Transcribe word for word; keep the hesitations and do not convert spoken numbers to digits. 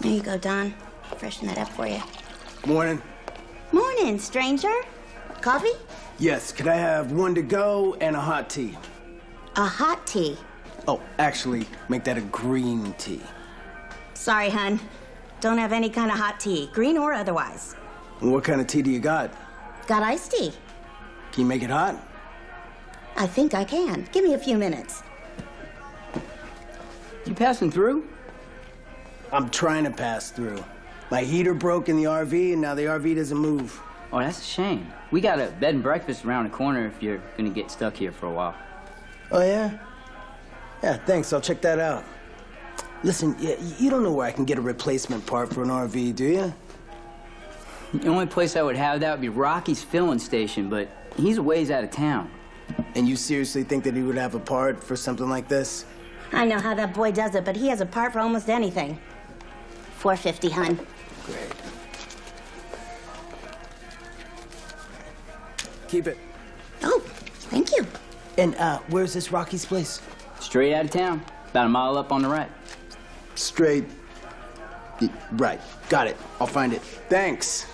There you go, Don. Freshen that up for you. Morning. Morning, stranger. Coffee? Yes, could I have one to go and a hot tea? A hot tea. Oh, actually, make that a green tea. Sorry, hun. Don't have any kind of hot tea, green or otherwise. What kind of tea do you got? Got iced tea. Can you make it hot? I think I can. Give me a few minutes. You passing through? I'm trying to pass through. My heater broke in the R V, and now the R V doesn't move. Oh, that's a shame. We got a bed and breakfast around the corner if you're gonna get stuck here for a while. Oh, yeah? Yeah, thanks. I'll check that out. Listen, you, you don't know where I can get a replacement part for an R V, do you? The only place I would have that would be Rocky's filling station, but he's a ways out of town. And you seriously think that he would have a part for something like this? I know how that boy does it, but he has a part for almost anything. four fifty, hun. Great. Keep it. Oh, thank you. And uh, where's this Rocky's place? Straight out of town, about a mile up on the right. Straight. Right. Got it. I'll find it. Thanks.